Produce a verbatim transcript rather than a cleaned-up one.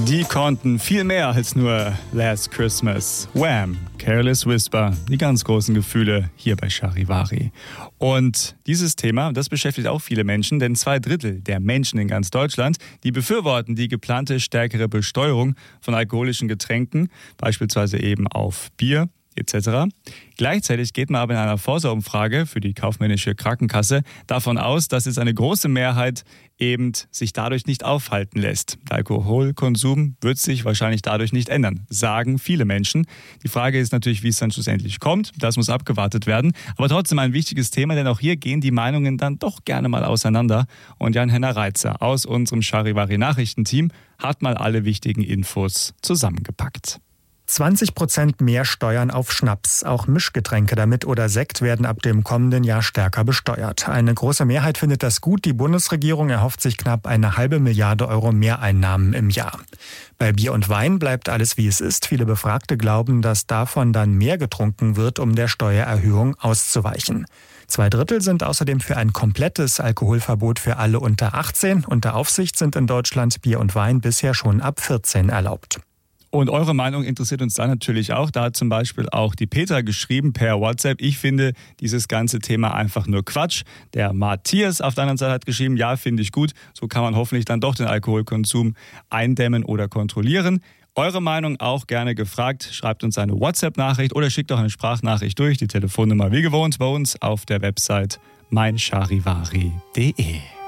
Die konnten viel mehr als nur Last Christmas. Wham! Careless Whisper, die ganz großen Gefühle hier bei Charivari. Und dieses Thema, das beschäftigt auch viele Menschen, denn zwei Drittel der Menschen in ganz Deutschland, die befürworten die geplante stärkere Besteuerung von alkoholischen Getränken, beispielsweise eben auf Bier et cetera. Gleichzeitig geht man aber in einer Forsa-Umfrage für die kaufmännische Krankenkasse davon aus, dass jetzt eine große Mehrheit eben sich dadurch nicht aufhalten lässt. Der Alkoholkonsum wird sich wahrscheinlich dadurch nicht ändern, sagen viele Menschen. Die Frage ist natürlich, wie es dann schlussendlich kommt. Das muss abgewartet werden. Aber trotzdem ein wichtiges Thema, denn auch hier gehen die Meinungen dann doch gerne mal auseinander. Und Jan-Henner Reitzer aus unserem Charivari-Nachrichtenteam hat mal alle wichtigen Infos zusammengepackt. zwanzig Prozent mehr Steuern auf Schnaps. Auch Mischgetränke damit oder Sekt werden ab dem kommenden Jahr stärker besteuert. Eine große Mehrheit findet das gut. Die Bundesregierung erhofft sich knapp eine halbe Milliarde Euro Mehreinnahmen im Jahr. Bei Bier und Wein bleibt alles wie es ist. Viele Befragte glauben, dass davon dann mehr getrunken wird, um der Steuererhöhung auszuweichen. Zwei Drittel sind außerdem für ein komplettes Alkoholverbot für alle unter achtzehn. Unter Aufsicht sind in Deutschland Bier und Wein bisher schon ab vierzehn erlaubt. Und eure Meinung interessiert uns da natürlich auch. Da hat zum Beispiel auch die Petra geschrieben per WhatsApp: Ich finde dieses ganze Thema einfach nur Quatsch. Der Matthias auf der anderen Seite hat geschrieben: Ja, finde ich gut. So kann man hoffentlich dann doch den Alkoholkonsum eindämmen oder kontrollieren. Eure Meinung auch gerne gefragt. Schreibt uns eine WhatsApp-Nachricht oder schickt auch eine Sprachnachricht durch. Die Telefonnummer wie gewohnt bei uns auf der Website mein charivari punkt de.